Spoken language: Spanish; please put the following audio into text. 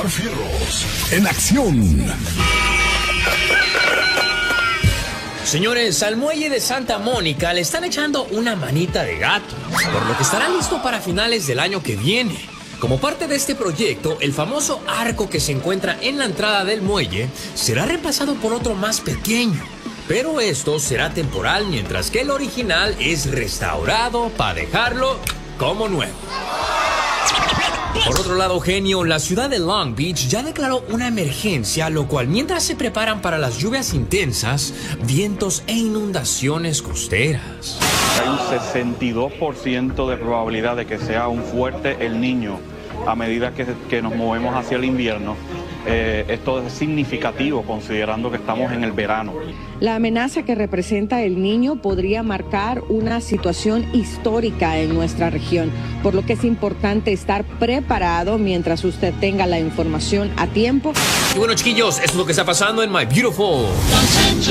Omar Fierros en acción. Señores, al muelle de Santa Mónica le están echando una manita de gato, por lo que estará listo para finales del año que viene. Como parte de este proyecto, el famoso arco que se encuentra en la entrada del muelle será reemplazado por otro más pequeño. Pero esto será temporal, mientras que el original es restaurado para dejarlo como nuevo. Por otro lado, genio, la ciudad de Long Beach ya declaró una emergencia, lo cual mientras se preparan para las lluvias intensas, vientos e inundaciones costeras. Hay un 62% de probabilidad de que sea un fuerte El Niño a medida que nos movemos hacia el invierno. Esto es significativo considerando que estamos en el verano. La amenaza que representa El Niño podría marcar una situación histórica en nuestra región, por lo que es importante estar preparado mientras usted tenga la información a tiempo. Y bueno, chiquillos, esto es lo que está pasando en My Beautiful